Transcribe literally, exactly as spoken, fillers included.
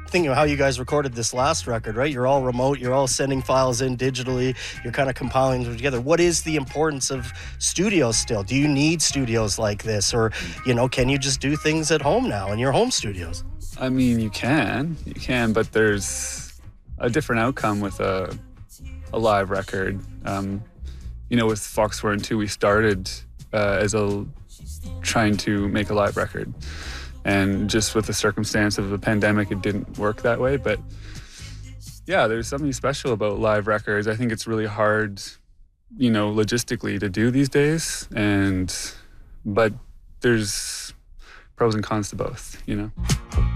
thinking of how you guys recorded this last record, right? You're all remote, you're all sending files in digitally, you're kind of compiling them together. What is the importance of studios still? Do you need studios like this? Or, you know, can you just do things at home now in your home studios? I mean, you can, you can, but there's a different outcome with a, a live record. Um, you know, with Fox four and two, we started uh, as a trying to make a live record. And just with the circumstance of the pandemic, it didn't work that way. But yeah, there's something special about live records. I think it's really hard, you know, logistically to do these days. And, but there's pros and cons to both, you know.